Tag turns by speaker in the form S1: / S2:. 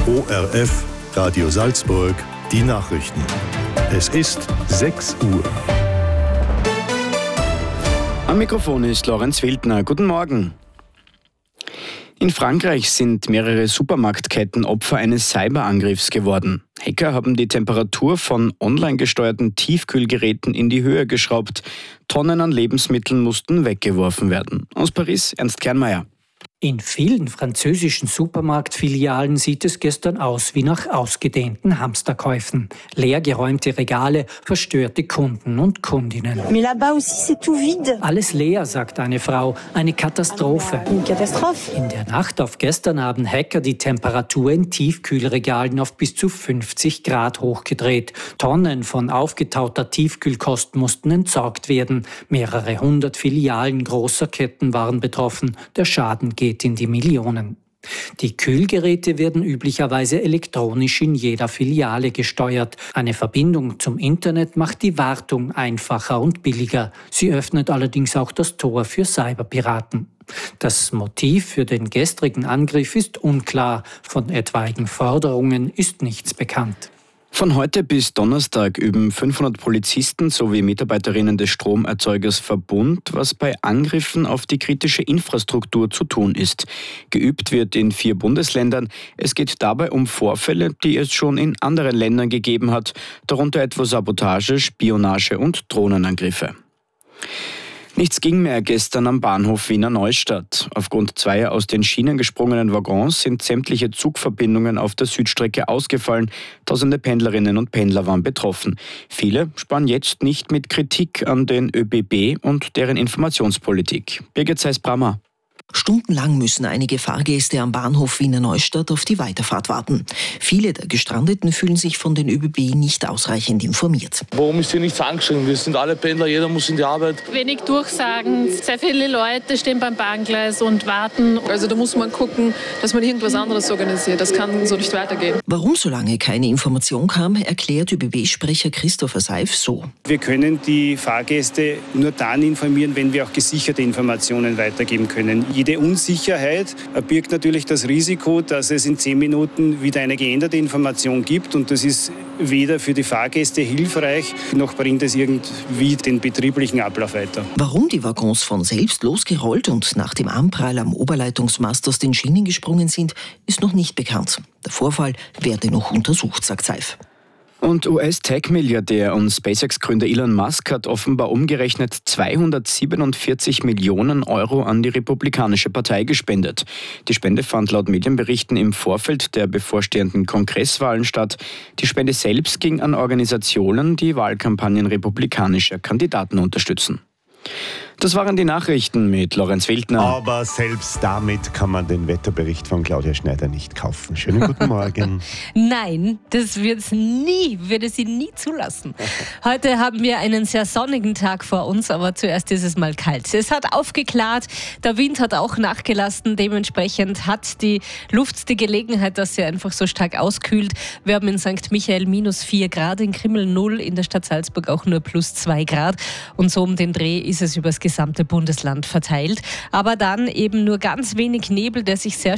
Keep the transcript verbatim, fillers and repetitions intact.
S1: O R F, Radio Salzburg, die Nachrichten. Es ist sechs Uhr.
S2: Am Mikrofon ist Lorenz Wildner. Guten Morgen. In Frankreich sind mehrere Supermarktketten Opfer eines Cyberangriffs geworden. Hacker haben die Temperatur von online gesteuerten Tiefkühlgeräten in die Höhe geschraubt. Tonnen an Lebensmitteln mussten weggeworfen werden. Aus Paris, Ernst Kernmeier.
S3: In vielen französischen Supermarktfilialen sieht es gestern aus wie nach ausgedehnten Hamsterkäufen. Leergeräumte Regale, verstörte Kunden und Kundinnen.
S4: Mais là-bas aussi, c'est tout vide.
S3: Alles leer, sagt eine Frau. Eine Katastrophe.
S4: Une catastrophe.
S3: In der Nacht auf gestern haben Hacker die Temperatur in Tiefkühlregalen auf bis zu fünfzig Grad hochgedreht. Tonnen von aufgetauter Tiefkühlkost mussten entsorgt werden. Mehrere hundert Filialen großer Ketten waren betroffen. Der Schaden geht in die Millionen. Die Kühlgeräte werden üblicherweise elektronisch in jeder Filiale gesteuert. Eine Verbindung zum Internet macht die Wartung einfacher und billiger. Sie öffnet allerdings auch das Tor für Cyberpiraten. Das Motiv für den gestrigen Angriff ist unklar. Von etwaigen Forderungen ist nichts bekannt.
S2: Von heute bis Donnerstag üben fünfhundert Polizisten sowie Mitarbeiterinnen des Stromerzeugers Verbund, was bei Angriffen auf die kritische Infrastruktur zu tun ist. Geübt wird in vier Bundesländern. Es geht dabei um Vorfälle, die es schon in anderen Ländern gegeben hat, darunter etwa Sabotage, Spionage und Drohnenangriffe. Nichts ging mehr gestern am Bahnhof Wiener Neustadt. Aufgrund zweier aus den Schienen gesprungenen Waggons sind sämtliche Zugverbindungen auf der Südstrecke ausgefallen. Tausende Pendlerinnen und Pendler waren betroffen. Viele sparen jetzt nicht mit Kritik an den ÖBB und deren Informationspolitik. Birgit Seiss-Brammer.
S5: Stundenlang müssen einige Fahrgäste am Bahnhof Wiener Neustadt auf die Weiterfahrt warten. Viele der Gestrandeten fühlen sich von den ÖBB nicht ausreichend informiert.
S6: Warum ist hier nichts angeschrieben? Wir sind alle Pendler, jeder muss in die Arbeit.
S7: Wenig Durchsagen, sehr viele Leute stehen beim Bahngleis und warten.
S8: Also da muss man gucken, dass man irgendwas anderes organisiert. Das kann so nicht weitergehen.
S5: Warum so lange keine Information kam, erklärt ÖBB-Sprecher Christopher Seif so.
S9: Wir können die Fahrgäste nur dann informieren, wenn wir auch gesicherte Informationen weitergeben können. Jede Unsicherheit birgt natürlich das Risiko, dass es in zehn Minuten wieder eine geänderte Information gibt. Und das ist weder für die Fahrgäste hilfreich, noch bringt es irgendwie den betrieblichen Ablauf weiter.
S5: Warum die Waggons von selbst losgerollt und nach dem Anprall am Oberleitungsmast aus den Schienen gesprungen sind, ist noch nicht bekannt. Der Vorfall werde noch untersucht, sagt Seif.
S2: Und U S-Tech-Milliardär und SpaceX-Gründer Elon Musk hat offenbar umgerechnet zweihundertsiebenundvierzig Millionen Euro an die Republikanische Partei gespendet. Die Spende fand laut Medienberichten im Vorfeld der bevorstehenden Kongresswahlen statt. Die Spende selbst ging an Organisationen, die Wahlkampagnen republikanischer Kandidaten unterstützen. Das waren die Nachrichten mit Lorenz Wildner.
S10: Aber selbst damit kann man den Wetterbericht von Claudia Schneider nicht kaufen. Schönen guten Morgen.
S11: Nein, das wird's nie, würde sie nie zulassen. Heute haben wir einen sehr sonnigen Tag vor uns, aber zuerst ist es mal kalt. Es hat aufgeklart, der Wind hat auch nachgelassen, dementsprechend hat die Luft die Gelegenheit, dass sie einfach so stark auskühlt. Wir haben in Sankt Michael minus vier Grad, in Krimml null, in der Stadt Salzburg auch nur plus zwei Grad. Und so um den Dreh ist es übers gesamte Bundesland verteilt. Aber dann eben nur ganz wenig Nebel, der sich sehr